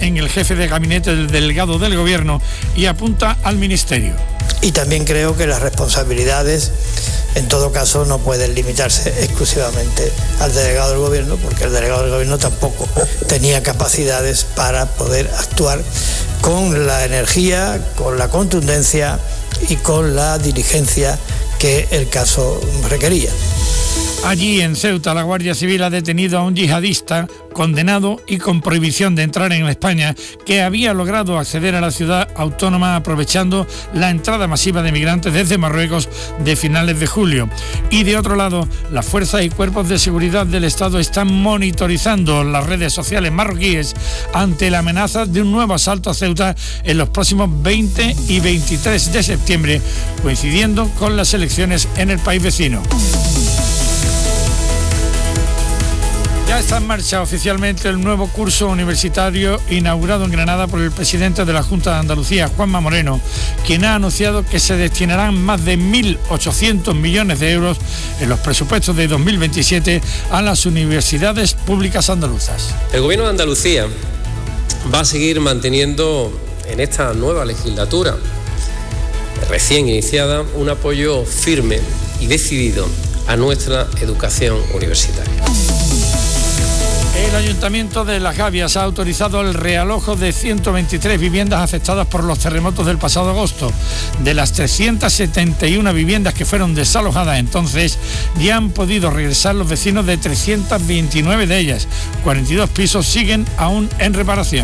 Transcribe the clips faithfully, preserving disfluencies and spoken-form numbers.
en el jefe de gabinete del delegado del gobierno y apunta al ministerio. Y también creo que las responsabilidades, en todo caso, no pueden limitarse exclusivamente al delegado del gobierno, porque el delegado del gobierno tampoco tenía capacidades para poder actuar con la energía, con la contundencia y con la diligencia que el caso requería. Allí en Ceuta, la Guardia Civil ha detenido a un yihadista condenado y con prohibición de entrar en España, que había logrado acceder a la ciudad autónoma aprovechando la entrada masiva de migrantes desde Marruecos de finales de julio. Y de otro lado, las fuerzas y cuerpos de seguridad del Estado están monitorizando las redes sociales marroquíes ante la amenaza de un nuevo asalto a Ceuta en los próximos veinte y veintitrés de septiembre, coincidiendo con las elecciones en el país vecino. Ya está en marcha oficialmente el nuevo curso universitario inaugurado en Granada por el presidente de la Junta de Andalucía, Juanma Moreno, quien ha anunciado que se destinarán más de mil ochocientos millones de euros en los presupuestos de dos mil veintisiete a las universidades públicas andaluzas. El Gobierno de Andalucía va a seguir manteniendo en esta nueva legislatura recién iniciada un apoyo firme y decidido a nuestra educación universitaria. El Ayuntamiento de Las Gavias ha autorizado el realojo de ciento veintitrés viviendas afectadas por los terremotos del pasado agosto. De las trescientas setenta y una viviendas que fueron desalojadas entonces, ya han podido regresar los vecinos de trescientas veintinueve de ellas. cuarenta y dos pisos siguen aún en reparación.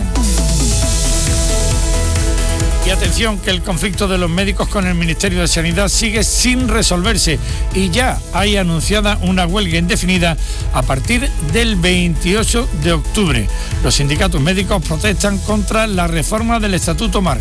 Y atención, que el conflicto de los médicos con el Ministerio de Sanidad sigue sin resolverse y ya hay anunciada una huelga indefinida a partir del veintiocho de octubre. Los sindicatos médicos protestan contra la reforma del Estatuto Marco.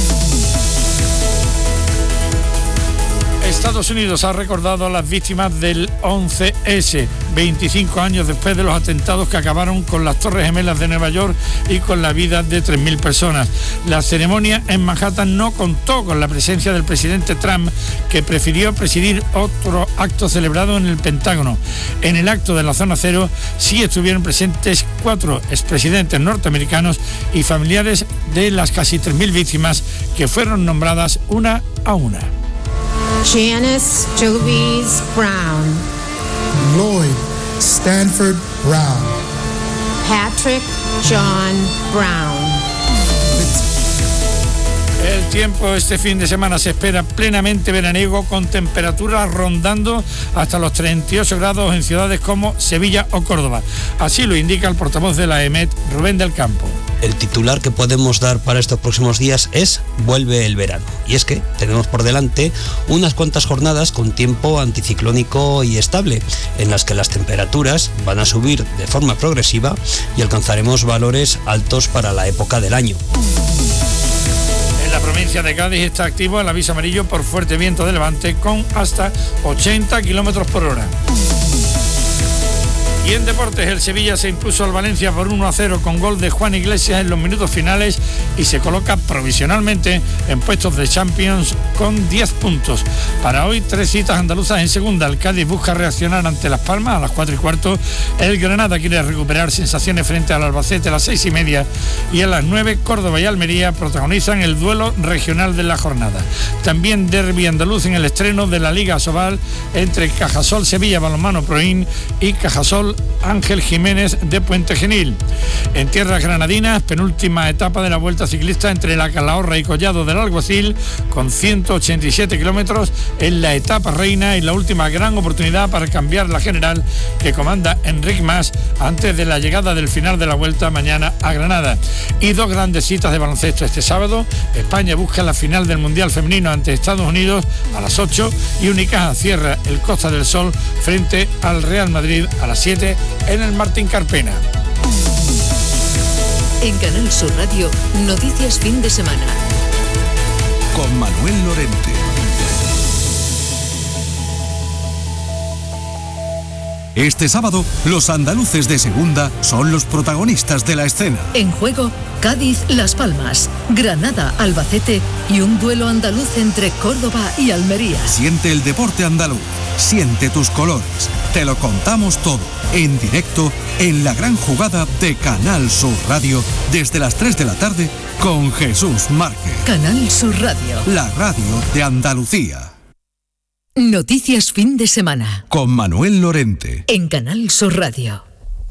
Estados Unidos ha recordado a las víctimas del once ese, veinticinco años después de los atentados que acabaron con las Torres Gemelas de Nueva York y con la vida de tres mil personas. La ceremonia en Manhattan no contó con la presencia del presidente Trump, que prefirió presidir otro acto celebrado en el Pentágono. En el acto de la Zona Cero sí estuvieron presentes cuatro expresidentes norteamericanos y familiares de las casi tres mil víctimas que fueron nombradas una a una. Janice Genovese Brown, Lloyd Stanford Brown, Patrick John Brown. El tiempo este fin de semana se espera plenamente veraniego, con temperaturas rondando hasta los treinta y ocho grados en ciudades como Sevilla o Córdoba. Así lo indica el portavoz de la EMET, Rubén del Campo. El titular que podemos dar para estos próximos días es vuelve el verano. Y es que tenemos por delante unas cuantas jornadas con tiempo anticiclónico y estable, en las que las temperaturas van a subir de forma progresiva y alcanzaremos valores altos para la época del año. En la provincia de Cádiz está activo el aviso amarillo por fuerte viento de levante con hasta ochenta kilómetros por hora. Y en deportes, el Sevilla se impuso al Valencia por uno a cero con gol de Juan Iglesias en los minutos finales y se coloca provisionalmente en puestos de Champions con diez puntos. Para hoy, tres citas andaluzas en segunda. El Cádiz busca reaccionar ante Las Palmas a las cuatro y cuarto. El Granada quiere recuperar sensaciones frente al Albacete a las seis y media. Y a las nueve, Córdoba y Almería protagonizan el duelo regional de la jornada. También derbi andaluz en el estreno de la Liga Asobal entre Cajasol Sevilla Balonmano Proin y Cajasol Ángel Jiménez de Puente Genil. En tierras granadinas, penúltima etapa de la Vuelta Ciclista entre La Calahorra y Collado del Alguacil, con ciento ochenta y siete kilómetros en la etapa reina y la última gran oportunidad para cambiar la general que comanda Enric Mas antes de la llegada del final de la Vuelta mañana a Granada. Y dos grandes citas de baloncesto este sábado. España busca la final del Mundial Femenino ante Estados Unidos a las ocho y Unicaja cierra el Costa del Sol frente al Real Madrid a las siete en el Martín Carpena. En Canal Sur Radio, noticias fin de semana. Con Manuel Lorente. Este sábado, los andaluces de segunda son los protagonistas de la escena. En juego, Cádiz, Las Palmas, Granada, Albacete y un duelo andaluz entre Córdoba y Almería. Siente el deporte andaluz, siente tus colores. te lo contamos todo, en directo, en la gran jugada de Canal Sur Radio, desde las tres de la tarde, con Jesús Márquez. Canal Sur Radio. La radio de Andalucía. Noticias fin de semana. Con Manuel Lorente. En Canal Sur Radio.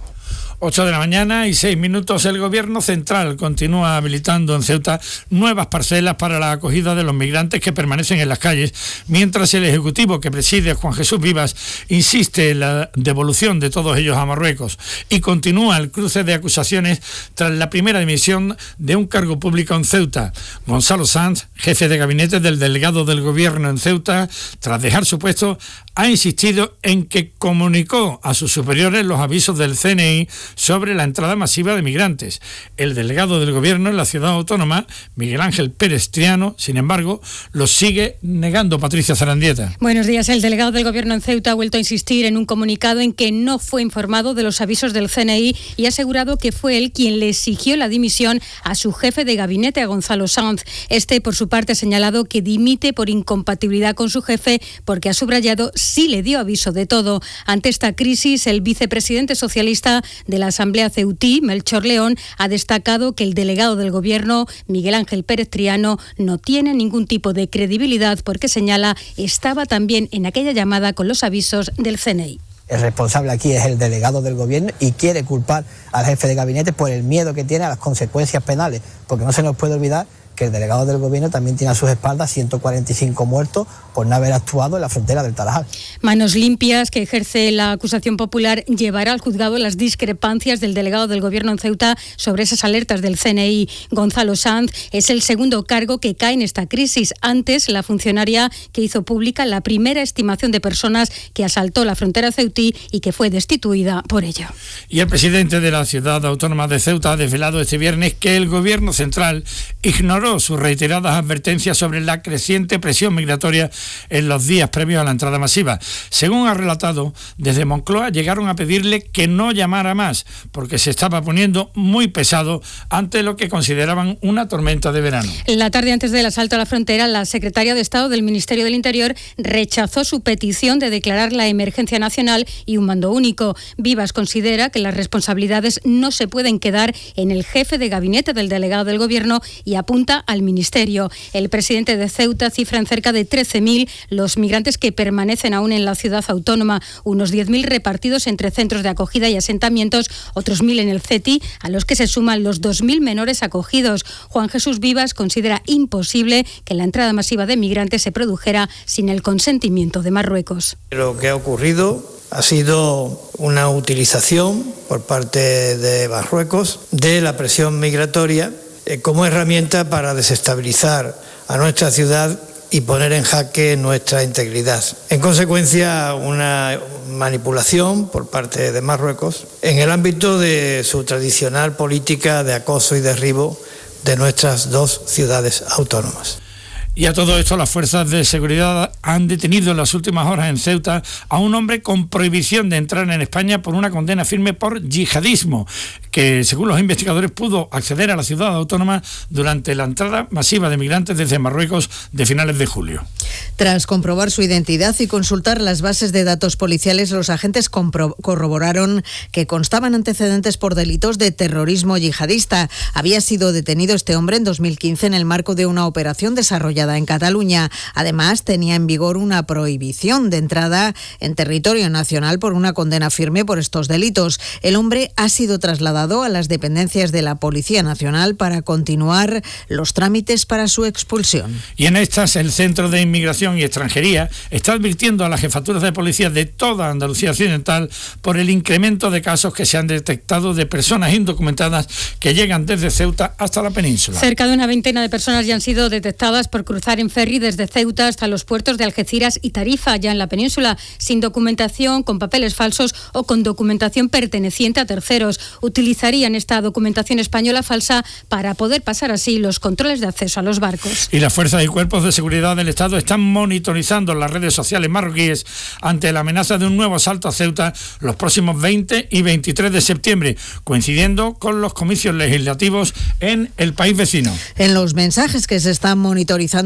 ocho de la mañana y seis minutos. El Gobierno Central continúa habilitando en Ceuta nuevas parcelas para la acogida de los migrantes que permanecen en las calles, mientras el Ejecutivo que preside Juan Jesús Vivas insiste en la devolución de todos ellos a Marruecos, y continúa el cruce de acusaciones tras la primera dimisión de un cargo público en Ceuta. Gonzalo Sanz, jefe de gabinete del delegado del Gobierno en Ceuta, tras dejar su puesto, ha insistido en que comunicó a sus superiores los avisos del C N I sobre la entrada masiva de migrantes. El delegado del Gobierno en la ciudad autónoma, Miguel Ángel Pérez Triano, sin embargo, lo sigue negando. Patricia Zarandieta. Buenos días. El delegado del Gobierno en Ceuta ha vuelto a insistir en un comunicado en que no fue informado de los avisos del C N I y ha asegurado que fue él quien le exigió la dimisión a su jefe de gabinete, a Gonzalo Sanz. Este, por su parte, ha señalado que dimite por incompatibilidad con su jefe porque ha subrayado sí le dio aviso de todo. Ante esta crisis, el vicepresidente socialista de la Asamblea ceutí, Melchor León, ha destacado que el delegado del Gobierno, Miguel Ángel Pérez Triano, no tiene ningún tipo de credibilidad porque, señala, estaba también en aquella llamada con los avisos del C N I. El responsable aquí es el delegado del Gobierno y quiere culpar al jefe de gabinete por el miedo que tiene a las consecuencias penales, porque no se nos puede olvidar que el delegado del Gobierno también tiene a sus espaldas ciento cuarenta y cinco muertos por no haber actuado en la frontera del Tarajal. Manos limpias, que ejerce la acusación popular, llevará al juzgado las discrepancias del delegado del Gobierno en Ceuta sobre esas alertas del C N I. Gonzalo Sanz es el segundo cargo que cae en esta crisis. Antes, la funcionaria que hizo pública la primera estimación de personas que asaltó la frontera ceutí y que fue destituida por ello. Y el presidente de la ciudad autónoma de Ceuta ha desvelado este viernes que el Gobierno Central ignoró sus reiteradas advertencias sobre la creciente presión migratoria en los días previos a la entrada masiva. Según ha relatado, desde Moncloa llegaron a pedirle que no llamara más, porque se estaba poniendo muy pesado ante lo que consideraban una tormenta de verano. La tarde antes del asalto a la frontera, la secretaria de Estado del Ministerio del Interior rechazó su petición de declarar la emergencia nacional y un mando único. Vivas considera que las responsabilidades no se pueden quedar en el jefe de gabinete del delegado del Gobierno y apunta al Ministerio. El presidente de Ceuta cifra en cerca de trece mil los migrantes que permanecen aún en la ciudad autónoma, unos diez mil repartidos entre centros de acogida y asentamientos, otros mil en el C E T I, a los que se suman los dos mil menores acogidos. Juan Jesús Vivas considera imposible que la entrada masiva de migrantes se produjera sin el consentimiento de Marruecos. Lo que ha ocurrido ha sido una utilización por parte de Marruecos de la presión migratoria como herramienta para desestabilizar a nuestra ciudad y poner en jaque nuestra integridad. En consecuencia, una manipulación por parte de Marruecos en el ámbito de su tradicional política de acoso y derribo de nuestras dos ciudades autónomas. Y a todo esto, las fuerzas de seguridad han detenido en las últimas horas en Ceuta a un hombre con prohibición de entrar en España por una condena firme por yihadismo, que según los investigadores pudo acceder a la ciudad autónoma durante la entrada masiva de migrantes desde Marruecos de finales de julio. Tras comprobar su identidad y consultar las bases de datos policiales, los agentes compro- corroboraron que constaban antecedentes por delitos de terrorismo yihadista. Había sido detenido este hombre en dos mil quince en el marco de una operación desarrollada en Cataluña. Además, tenía en vigor una prohibición de entrada en territorio nacional por una condena firme por estos delitos. El hombre ha sido trasladado a las dependencias de la Policía Nacional para continuar los trámites para su expulsión. Y en estas, el Centro de Inmigración y Extranjería está advirtiendo a las jefaturas de policía de toda Andalucía Occidental por el incremento de casos que se han detectado de personas indocumentadas que llegan desde Ceuta hasta la península. Cerca de una veintena de personas ya han sido detectadas por cruzar en ferry desde Ceuta hasta los puertos de Algeciras y Tarifa, ya en la península, sin documentación, con papeles falsos o con documentación perteneciente a terceros. Utilizarían esta documentación española falsa para poder pasar así los controles de acceso a los barcos. Y las fuerzas y cuerpos de seguridad del Estado están monitorizando las redes sociales marroquíes ante la amenaza de un nuevo asalto a Ceuta los próximos veinte y veintitrés de septiembre, coincidiendo con los comicios legislativos en el país vecino. En los mensajes que se están monitorizando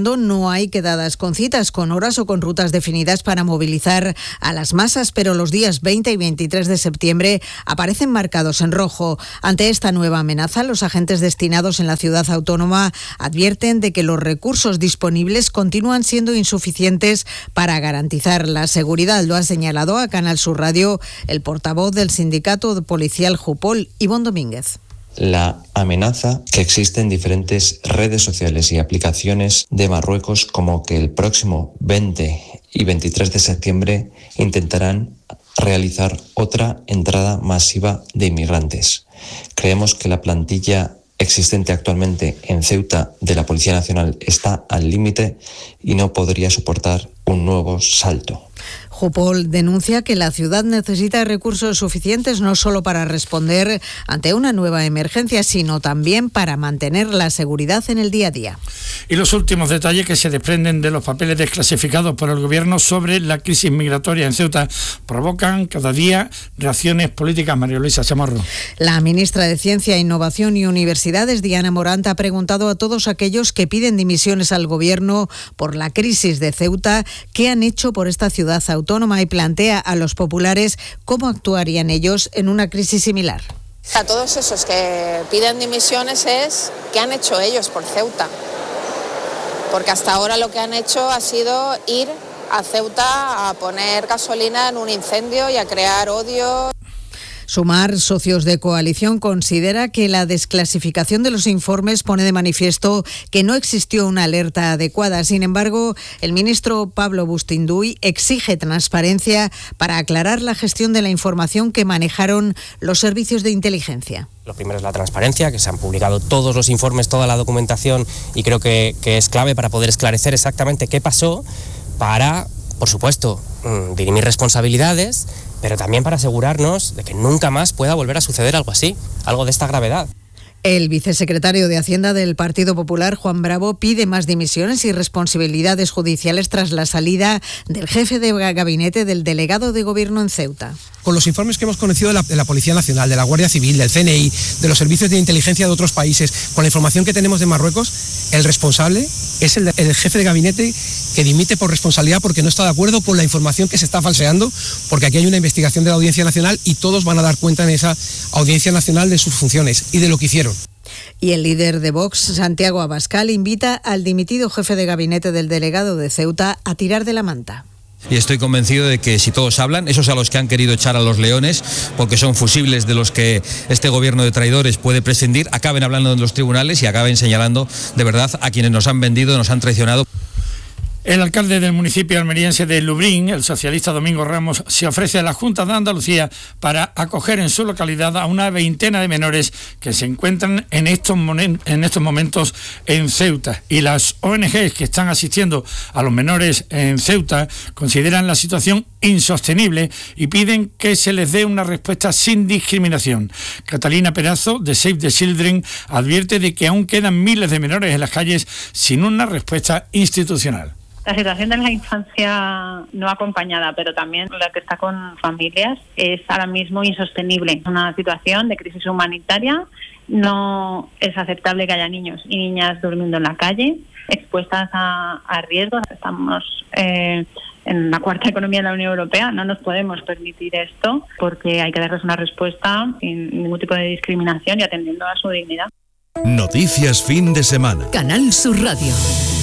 apuntando, no hay quedadas con citas, con horas o con rutas definidas para movilizar a las masas, pero los días veinte y veintitrés de septiembre aparecen marcados en rojo. Ante esta nueva amenaza, los agentes destinados en la ciudad autónoma advierten de que los recursos disponibles continúan siendo insuficientes para garantizar la seguridad. Lo ha señalado a Canal Sur Radio el portavoz del sindicato policial Jupol, Ivonne Domínguez. La amenaza que existe en diferentes redes sociales y aplicaciones de Marruecos, como que el próximo veinte y veintitrés de septiembre intentarán realizar otra entrada masiva de inmigrantes. Creemos que la plantilla existente actualmente en Ceuta de la Policía Nacional está al límite y no podría soportar un nuevo salto. Jupol denuncia que la ciudad necesita recursos suficientes no solo para responder ante una nueva emergencia, sino también para mantener la seguridad en el día a día. Y los últimos detalles que se desprenden de los papeles desclasificados por el Gobierno sobre la crisis migratoria en Ceuta provocan cada día reacciones políticas. María Luisa Chamorro. La ministra de Ciencia, Innovación y Universidades, Diana Morant, ha preguntado a todos aquellos que piden dimisiones al Gobierno por la crisis de Ceuta qué han hecho por esta ciudad autónoma y plantea a los populares cómo actuarían ellos en una crisis similar. A todos esos que piden dimisiones es qué han hecho ellos por Ceuta, porque hasta ahora lo que han hecho ha sido ir a Ceuta a poner gasolina en un incendio y a crear odio. Sumar, socios de coalición, considera que la desclasificación de los informes pone de manifiesto que no existió una alerta adecuada. Sin embargo, el ministro Pablo Bustinduy exige transparencia para aclarar la gestión de la información que manejaron los servicios de inteligencia. Lo primero es la transparencia, que se han publicado todos los informes, toda la documentación, y creo que, que es clave para poder esclarecer exactamente qué pasó, para, por supuesto, dirimir responsabilidades, pero también para asegurarnos de que nunca más pueda volver a suceder algo así, algo de esta gravedad. El vicesecretario de Hacienda del Partido Popular, Juan Bravo, pide más dimisiones y responsabilidades judiciales tras la salida del jefe de gabinete del delegado de Gobierno en Ceuta. Con los informes que hemos conocido de la, de la Policía Nacional, de la Guardia Civil, del C N I, de los servicios de inteligencia de otros países, con la información que tenemos de Marruecos, el responsable es el, el jefe de gabinete que dimite por responsabilidad porque no está de acuerdo con la información que se está falseando, porque aquí hay una investigación de la Audiencia Nacional y todos van a dar cuenta en esa Audiencia Nacional de sus funciones y de lo que hicieron. Y el líder de Vox, Santiago Abascal, invita al dimitido jefe de gabinete del delegado de Ceuta a tirar de la manta. Y estoy convencido de que si todos hablan, esos a los que han querido echar a los leones, porque son fusibles de los que este gobierno de traidores puede prescindir, acaben hablando en los tribunales y acaben señalando de verdad a quienes nos han vendido, nos han traicionado. El alcalde del municipio almeriense de Lubrín, el socialista Domingo Ramos, se ofrece a la Junta de Andalucía para acoger en su localidad a una veintena de menores que se encuentran en estos, en estos momentos en Ceuta. Y las O N Ges que están asistiendo a los menores en Ceuta consideran la situación insostenible y piden que se les dé una respuesta sin discriminación. Catalina Perazo, de Save the Children, advierte de que aún quedan miles de menores en las calles sin una respuesta institucional. La situación de la infancia no acompañada, pero también la que está con familias, es ahora mismo insostenible. Es una situación de crisis humanitaria. No es aceptable que haya niños y niñas durmiendo en la calle, expuestas a, a riesgos. Estamos eh, en la cuarta economía de la Unión Europea. No nos podemos permitir esto porque hay que darles una respuesta sin ningún tipo de discriminación y atendiendo a su dignidad. Noticias fin de semana. Canal Sur Radio.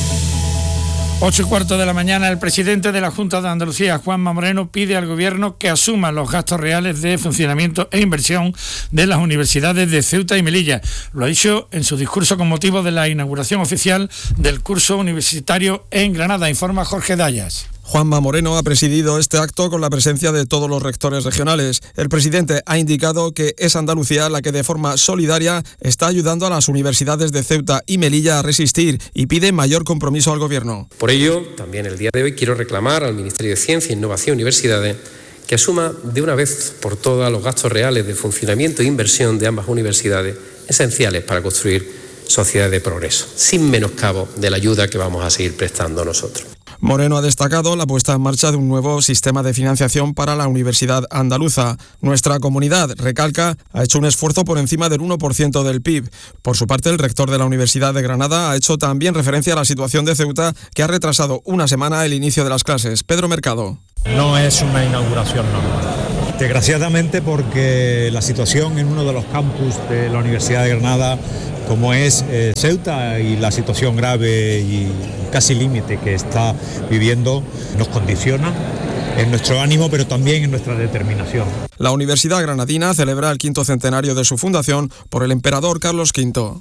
Ocho y cuarto de la mañana, el presidente de la Junta de Andalucía, Juanma Moreno, pide al Gobierno que asuma los gastos reales de funcionamiento e inversión de las universidades de Ceuta y Melilla. Lo ha dicho en su discurso con motivo de la inauguración oficial del curso universitario en Granada, informa Jorge Dayas. Juanma Moreno ha presidido este acto con la presencia de todos los rectores regionales. El presidente ha indicado que es Andalucía la que de forma solidaria está ayudando a las universidades de Ceuta y Melilla a resistir y pide mayor compromiso al Gobierno. Por ello, también el día de hoy quiero reclamar al Ministerio de Ciencia, Innovación y Universidades que asuma de una vez por todas los gastos reales de funcionamiento e inversión de ambas universidades, esenciales para construir sociedades de progreso, sin menoscabo de la ayuda que vamos a seguir prestando nosotros. Moreno ha destacado la puesta en marcha de un nuevo sistema de financiación para la Universidad Andaluza. Nuestra comunidad, recalca, ha hecho un esfuerzo por encima del uno por ciento del P I B. Por su parte, el rector de la Universidad de Granada ha hecho también referencia a la situación de Ceuta, que ha retrasado una semana el inicio de las clases. Pedro Mercado. No es una inauguración normal. Desgraciadamente, porque la situación en uno de los campus de la Universidad de Granada, como es eh, Ceuta, y la situación grave y casi límite que está viviendo, nos condiciona en nuestro ánimo, pero también en nuestra determinación. La Universidad Granadina celebra el quinto centenario de su fundación por el emperador Carlos quinto.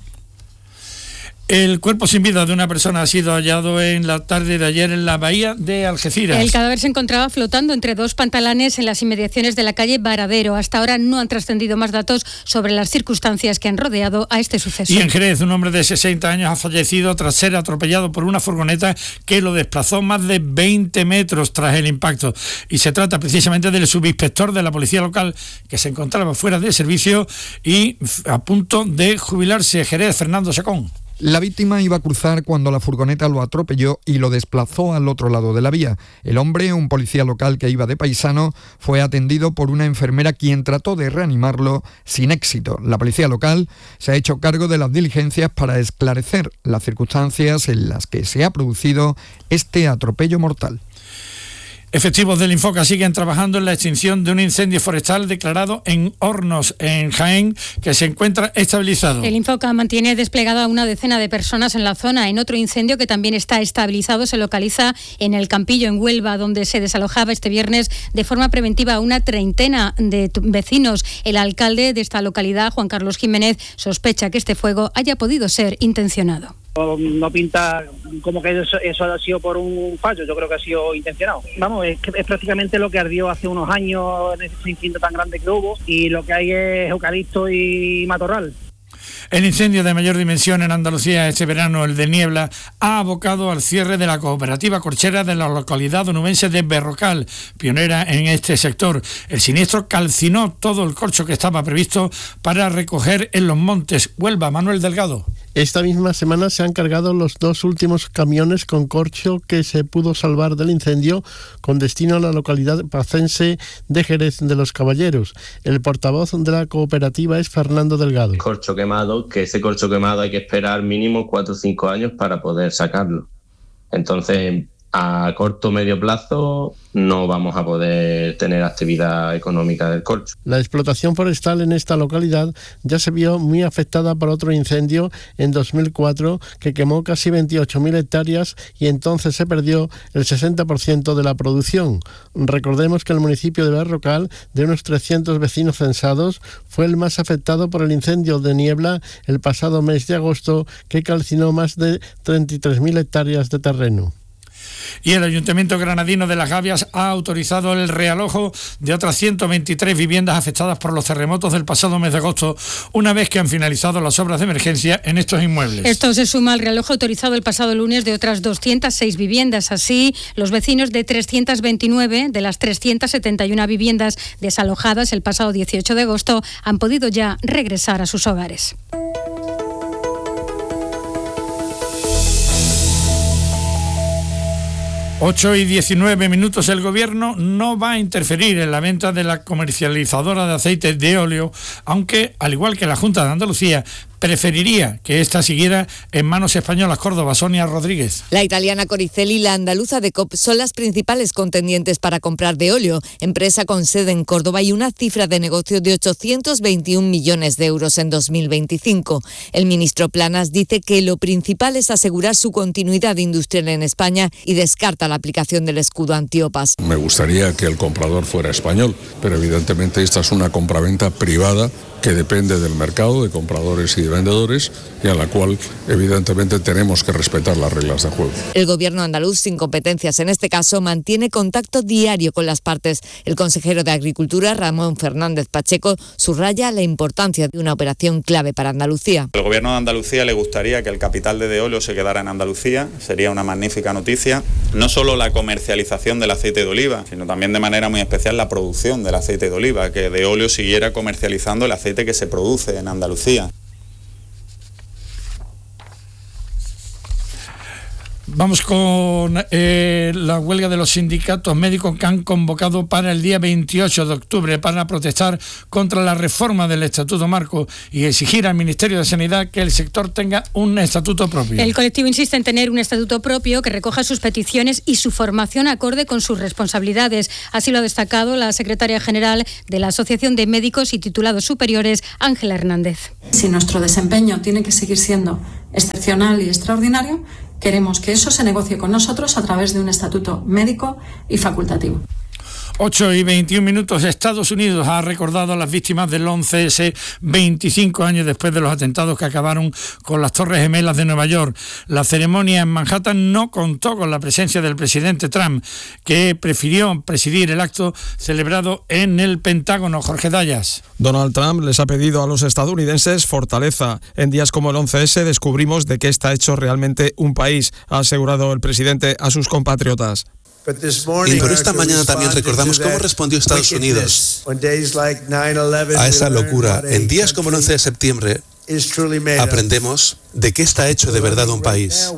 El cuerpo sin vida de una persona ha sido hallado en la tarde de ayer en la bahía de Algeciras. El cadáver se encontraba flotando entre dos pantalanes en las inmediaciones de la calle Varadero. Hasta ahora no han trascendido más datos sobre las circunstancias que han rodeado a este suceso. Y en Jerez, un hombre de sesenta años ha fallecido tras ser atropellado por una furgoneta que lo desplazó más de veinte metros tras el impacto. Y se trata precisamente del subinspector de la policía local, que se encontraba fuera de servicio y a punto de jubilarse. Jerez, Fernando Sacón. La víctima iba a cruzar cuando la furgoneta lo atropelló y lo desplazó al otro lado de la vía. El hombre, un policía local que iba de paisano, fue atendido por una enfermera quien trató de reanimarlo sin éxito. La policía local se ha hecho cargo de las diligencias para esclarecer las circunstancias en las que se ha producido este atropello mortal. Efectivos del Infoca siguen trabajando en la extinción de un incendio forestal declarado en Hornos, en Jaén, que se encuentra estabilizado. El Infoca mantiene desplegada una decena de personas en la zona. En otro incendio que también está estabilizado se localiza en el Campillo, en Huelva, donde se desalojaba este viernes de forma preventiva a una treintena de vecinos. El alcalde de esta localidad, Juan Carlos Jiménez, sospecha que este fuego haya podido ser intencionado. No pinta como que eso, eso ha sido por un fallo, yo creo que ha sido intencionado. Vamos, es, es prácticamente lo que ardió hace unos años en ese incendio tan grande que hubo, y lo que hay es eucalipto y matorral. El incendio de mayor dimensión en Andalucía este verano, el de Niebla, ha abocado al cierre de la cooperativa corchera de la localidad onubense de Berrocal, pionera en este sector. El siniestro calcinó todo el corcho que estaba previsto para recoger en los montes. Huelva, Manuel Delgado. Esta misma semana se han cargado los dos últimos camiones con corcho que se pudo salvar del incendio, con destino a la localidad pacense de Jerez de los Caballeros. El portavoz de la cooperativa es Fernando Delgado. Corcho quemado, que ese corcho quemado hay que esperar mínimo cuatro o cinco años para poder sacarlo. Entonces, a corto o medio plazo no vamos a poder tener actividad económica del corcho. La explotación forestal en esta localidad ya se vio muy afectada por otro incendio en dos mil cuatro que quemó casi veintiocho mil hectáreas y entonces se perdió el sesenta por ciento de la producción. Recordemos que el municipio de Berrocal, de unos trescientos vecinos censados, fue el más afectado por el incendio de Niebla el pasado mes de agosto, que calcinó más de treinta y tres mil hectáreas de terreno. Y el Ayuntamiento granadino de Las Gavias ha autorizado el realojo de otras ciento veintitrés viviendas afectadas por los terremotos del pasado mes de agosto, una vez que han finalizado las obras de emergencia en estos inmuebles. Esto se suma al realojo autorizado el pasado lunes de otras doscientas seis viviendas. Así, los vecinos de trescientas veintinueve de las trescientas setenta y una viviendas desalojadas el pasado dieciocho de agosto han podido ya regresar a sus hogares. ocho y diecinueve minutos. El Gobierno no va a interferir en la venta de la comercializadora de aceite de óleo, aunque, al igual que la Junta de Andalucía, preferiría que esta siguiera en manos españolas. Córdoba, Sonia Rodríguez. La italiana Coricel y la andaluza de Coop son las principales contendientes para comprar de óleo, empresa con sede en Córdoba y una cifra de negocio de ochocientos veintiún millones de euros en dos mil veinticinco. El ministro Planas dice que lo principal es asegurar su continuidad industrial en España y descarta la aplicación del escudo antiopas. Me gustaría que el comprador fuera español, pero evidentemente esta es una compraventa privada que depende del mercado de compradores y de vendedores, y a la cual evidentemente tenemos que respetar las reglas de juego. El gobierno andaluz, sin competencias en este caso, mantiene contacto diario con las partes. El consejero de Agricultura, Ramón Fernández Pacheco, subraya la importancia de una operación clave para Andalucía. Al gobierno de Andalucía le gustaría que el capital de Deolio se quedara en Andalucía, sería una magnífica noticia. No solo la comercialización del aceite de oliva, sino también de manera muy especial la producción del aceite de oliva, que Deolio siguiera comercializando el aceite que se produce en Andalucía. Vamos con eh, la huelga de los sindicatos médicos que han convocado para el día veintiocho de octubre para protestar contra la reforma del Estatuto Marco y exigir al Ministerio de Sanidad que el sector tenga un estatuto propio. El colectivo insiste en tener un estatuto propio que recoja sus peticiones y su formación acorde con sus responsabilidades. Así lo ha destacado la secretaria general de la Asociación de Médicos y Titulados Superiores, Ángela Hernández. Si nuestro desempeño tiene que seguir siendo excepcional y extraordinario, queremos que eso se negocie con nosotros a través de un estatuto médico y facultativo. ocho y veintiún minutos. Estados Unidos ha recordado a las víctimas del once ese veinticinco años después de los atentados que acabaron con las Torres Gemelas de Nueva York. La ceremonia en Manhattan no contó con la presencia del presidente Trump, que prefirió presidir el acto celebrado en el Pentágono. Jorge Dayas. Donald Trump les ha pedido a los estadounidenses fortaleza. En días como el once ese descubrimos de qué está hecho realmente un país, ha asegurado el presidente a sus compatriotas. Y por esta mañana también recordamos cómo respondió Estados Unidos a esa locura. En días como el once de septiembre aprendemos de qué está hecho de verdad un país.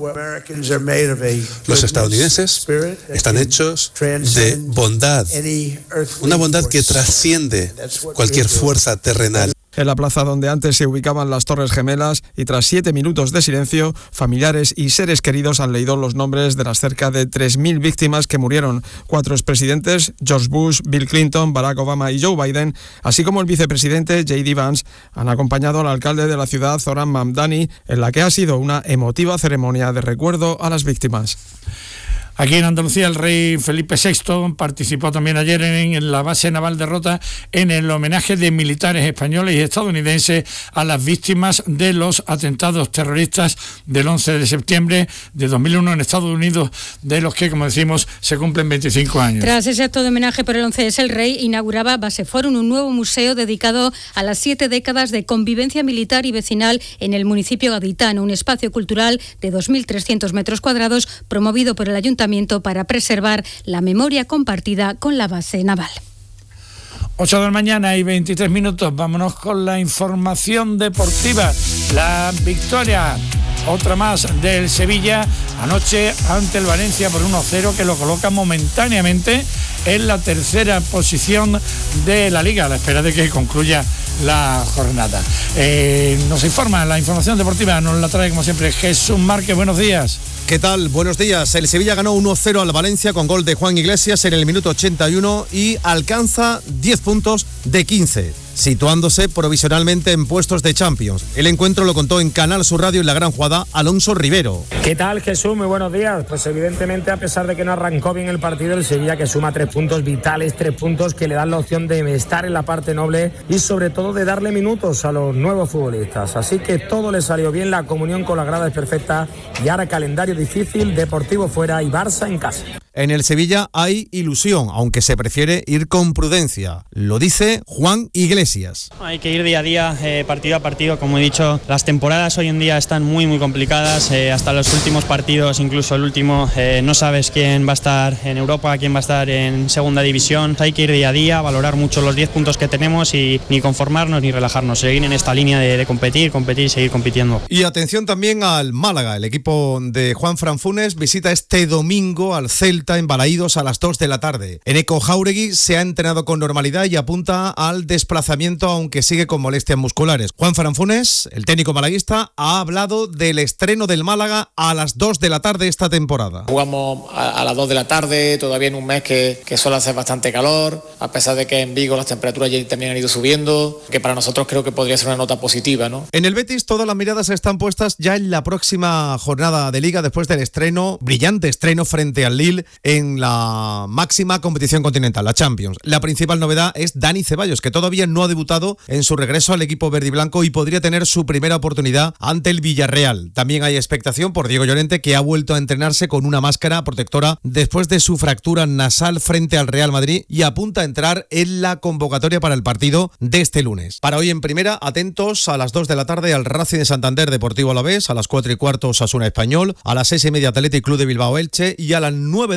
Los estadounidenses están hechos de bondad, una bondad que trasciende cualquier fuerza terrenal. En la plaza donde antes se ubicaban las Torres Gemelas y tras siete minutos de silencio, familiares y seres queridos han leído los nombres de las cerca de tres mil víctimas que murieron. Cuatro expresidentes, George Bush, Bill Clinton, Barack Obama y Joe Biden, así como el vicepresidente J D Vance, han acompañado al alcalde de la ciudad, Zoran Mamdani, en la que ha sido una emotiva ceremonia de recuerdo a las víctimas. Aquí en Andalucía el rey Felipe sexto participó también ayer en, en la base naval de Rota en el homenaje de militares españoles y estadounidenses a las víctimas de los atentados terroristas del once de septiembre de dos mil uno en Estados Unidos, de los que, como decimos, se cumplen veinticinco años. Tras ese acto de homenaje por el once ese, el rey inauguraba Base Forum, un nuevo museo dedicado a las siete décadas de convivencia militar y vecinal en el municipio gaditano, un espacio cultural de dos mil trescientos metros cuadrados promovido por el Ayuntamiento para preservar la memoria compartida con la base naval. ocho de la mañana y veintitrés minutos. Vámonos con la información deportiva. La victoria, otra más del Sevilla anoche ante el Valencia por uno cero, que lo coloca momentáneamente en la tercera posición de la Liga, a la espera de que concluya la jornada. Eh, nos informa la información deportiva, nos la trae como siempre Jesús Márquez. Buenos días. ¿Qué tal? Buenos días. El Sevilla ganó uno cero al Valencia con gol de Juan Iglesias en el minuto ochenta y uno y alcanza diez puntos de quince, situándose provisionalmente en puestos de Champions. El encuentro lo contó en Canal Sur Radio en la gran jugada Alonso Rivero. ¿Qué tal, Jesús? Muy buenos días. Pues evidentemente, a pesar de que no arrancó bien el partido, el Sevilla que suma tres puntos vitales, tres puntos que le dan la opción de estar en la parte noble y sobre todo de darle minutos a los nuevos futbolistas. Así que todo le salió bien, la comunión con la grada es perfecta y ahora calendario difícil, Deportivo fuera y Barça en casa. En el Sevilla hay ilusión, aunque se prefiere ir con prudencia. Lo dice Juan Iglesias. Hay que ir día a día, eh, partido a partido. Como he dicho, las temporadas hoy en día están muy muy complicadas. Eh, hasta los últimos partidos, incluso el último, eh, no sabes quién va a estar en Europa, quién va a estar en segunda división. Hay que ir día a día, valorar mucho los diez puntos que tenemos y ni conformarnos ni relajarnos. Seguir en esta línea de, de competir, competir y seguir compitiendo. Y atención también al Málaga. El equipo de Juanfran Funes visita este domingo al Celta en Balaídos a las dos de la tarde. Eneko Jáuregui se ha entrenado con normalidad y apunta al desplazamiento, aunque sigue con molestias musculares. Juanfran Funes, el técnico malaguista, ha hablado del estreno del Málaga a las dos de la tarde esta temporada. Jugamos a, a las dos de la tarde, todavía en un mes que, que suele hacer bastante calor, a pesar de que en Vigo las temperaturas ya también han ido subiendo, que para nosotros creo que podría ser una nota positiva, ¿no? En el Betis todas las miradas están puestas ya en la próxima jornada de Liga después del estreno, brillante estreno frente al Lille en la máxima competición continental, la Champions. La principal novedad es Dani Ceballos, que todavía no ha debutado en su regreso al equipo verde y blanco y podría tener su primera oportunidad ante el Villarreal. También hay expectación por Diego Llorente, que ha vuelto a entrenarse con una máscara protectora después de su fractura nasal frente al Real Madrid y apunta a entrar en la convocatoria para el partido de este lunes. Para hoy en primera, atentos a las dos de la tarde al Racing de Santander Deportivo Alavés, a las cuatro y cuarto Osasuna Español, a las seis y media Athletic Club de Bilbao Elche y a las nueve de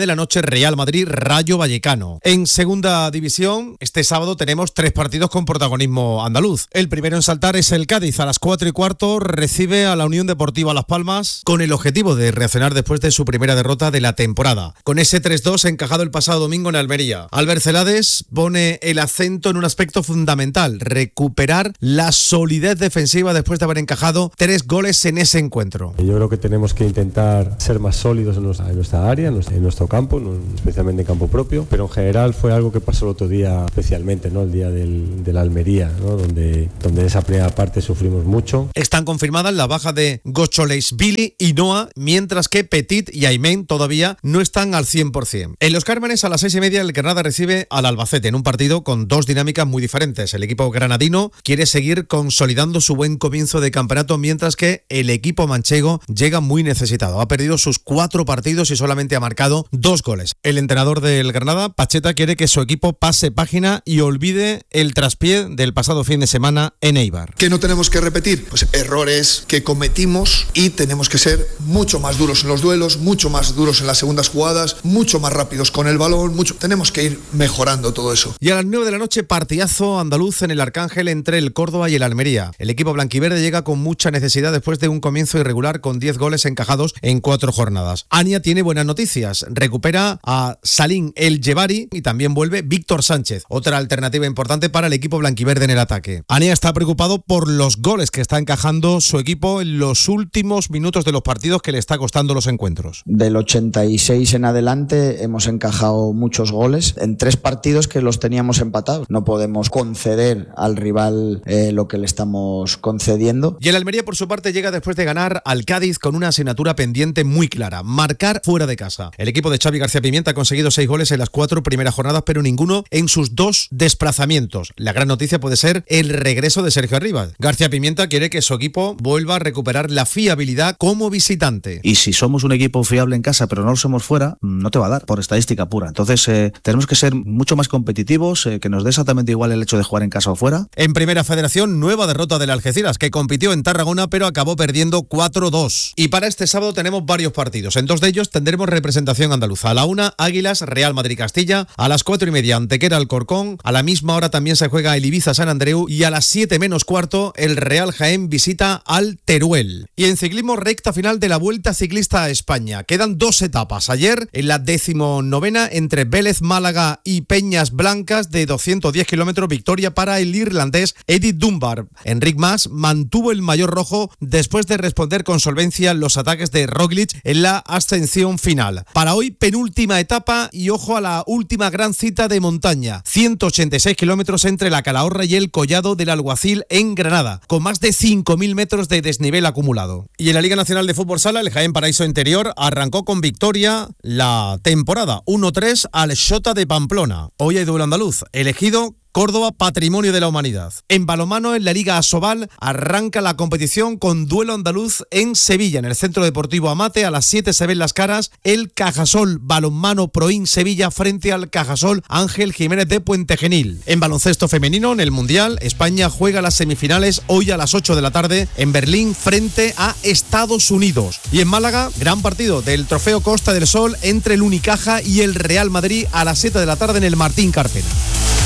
de la noche, Real Madrid, Rayo Vallecano. En segunda división, este sábado tenemos tres partidos con protagonismo andaluz. El primero en saltar es el Cádiz. A las cuatro y cuarto recibe a la Unión Deportiva Las Palmas con el objetivo de reaccionar después de su primera derrota de la temporada. Con ese tres dos encajado el pasado domingo en Almería. Albert Celades pone el acento en un aspecto fundamental: recuperar la solidez defensiva después de haber encajado tres goles en ese encuentro. Yo creo que tenemos que intentar ser más sólidos en nuestra, en nuestra área, en nuestro, en nuestro campo, especialmente en campo propio, pero en general fue algo que pasó el otro día, especialmente, ¿no? El día del, de la Almería, ¿no? donde, donde en esa primera parte sufrimos mucho. Están confirmadas la baja de Gocholeishvili y Noah, mientras que Petit y Aymen todavía no están al cien por ciento. En Los Cármenes, a las seis y media, el Granada recibe al Albacete en un partido con dos dinámicas muy diferentes. El equipo granadino quiere seguir consolidando su buen comienzo de campeonato, mientras que el equipo manchego llega muy necesitado. Ha perdido sus cuatro partidos y solamente ha marcado dos goles. El entrenador del Granada, Pacheta, quiere que su equipo pase página y olvide el traspié del pasado fin de semana en Eibar. ¿Qué no tenemos que repetir? Pues errores que cometimos, y tenemos que ser mucho más duros en los duelos, mucho más duros en las segundas jugadas, mucho más rápidos con el balón, mucho. Tenemos que ir mejorando todo eso. Y a las nueve de la noche, partidazo andaluz en el Arcángel entre el Córdoba y el Almería. El equipo blanquiverde llega con mucha necesidad después de un comienzo irregular con diez goles encajados en cuatro jornadas. Ania tiene buenas noticias. Recupera a Salim El Jebari y también vuelve Víctor Sánchez, otra alternativa importante para el equipo blanquiverde en el ataque. Ania está preocupado por los goles que está encajando su equipo en los últimos minutos de los partidos, que le está costando los encuentros. Del ochenta y seis en adelante hemos encajado muchos goles en tres partidos que los teníamos empatados. No podemos conceder al rival eh, lo que le estamos concediendo. Y el Almería, por su parte, llega después de ganar al Cádiz con una asignatura pendiente muy clara: marcar fuera de casa. El equipo de Xavi García Pimienta ha conseguido seis goles en las cuatro primeras jornadas, pero ninguno en sus dos desplazamientos. La gran noticia puede ser el regreso de Sergio Arribas. García Pimienta quiere que su equipo vuelva a recuperar la fiabilidad como visitante. Y si somos un equipo fiable en casa pero no lo somos fuera, no te va a dar, por estadística pura. Entonces eh, tenemos que ser mucho más competitivos, eh, que nos dé exactamente igual el hecho de jugar en casa o fuera. En Primera Federación, nueva derrota del Algeciras, que compitió en Tarragona pero acabó perdiendo cuatro dos. Y para este sábado tenemos varios partidos. En dos de ellos tendremos representación andaluza. A la una, Águilas, Real Madrid-Castilla. A las cuatro y media, Antequera, Alcorcón. A la misma hora también se juega el Ibiza-San Andreu. Y a las siete menos cuarto, el Real Jaén visita al Teruel. Y en ciclismo, recta final de la Vuelta Ciclista a España. Quedan dos etapas. Ayer, en la decimonovena, entre Vélez, Málaga y Peñas Blancas, de doscientos diez kilómetros, victoria para el irlandés Edith Dunbar. Enric Mas mantuvo el maillot rojo después de responder con solvencia los ataques de Roglic en la ascensión final. Para hoy, penúltima etapa, y ojo a la última gran cita de montaña. ciento ochenta y seis kilómetros entre la Calahorra y el Collado del Alguacil en Granada, con más de cinco mil metros de desnivel acumulado. Y en la Liga Nacional de Fútbol Sala, el Jaén Paraíso Interior arrancó con victoria la temporada uno tres al Xota de Pamplona. Hoy hay duelo andaluz, elegido Córdoba, Patrimonio de la Humanidad. En balonmano, en la Liga Asobal, arranca la competición con duelo andaluz en Sevilla, en el Centro Deportivo Amate. A las siete se ven las caras el Cajasol Balonmano Proin Sevilla frente al Cajasol Ángel Jiménez de Puente Genil. En baloncesto femenino, en el Mundial, España juega las semifinales hoy a las ocho de la tarde en Berlín frente a Estados Unidos. Y en Málaga, gran partido del Trofeo Costa del Sol entre el Unicaja y el Real Madrid a las siete de la tarde en el Martín Carpena.